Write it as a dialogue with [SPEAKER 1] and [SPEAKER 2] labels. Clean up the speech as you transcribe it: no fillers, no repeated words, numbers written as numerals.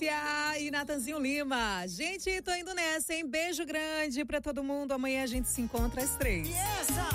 [SPEAKER 1] Patrícia e Natanzinho Lima. Gente, tô indo nessa, hein? Beijo grande pra todo mundo. Amanhã a gente se encontra às 3.
[SPEAKER 2] E essa